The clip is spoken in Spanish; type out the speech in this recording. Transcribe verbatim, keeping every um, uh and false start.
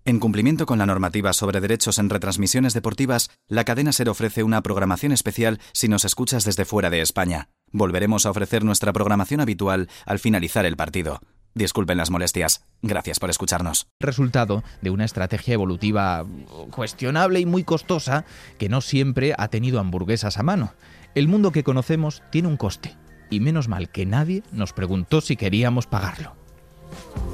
En cumplimiento con la normativa sobre derechos en retransmisiones deportivas, la cadena SER ofrece una programación especial si nos escuchas desde fuera de España. Volveremos a ofrecer nuestra programación habitual al finalizar el partido. Disculpen las molestias. Gracias por escucharnos. Resultado de una estrategia evolutiva cuestionable y muy costosa que no siempre ha tenido hamburguesas a mano. El mundo que conocemos tiene un coste y menos mal que nadie nos preguntó si queríamos pagarlo.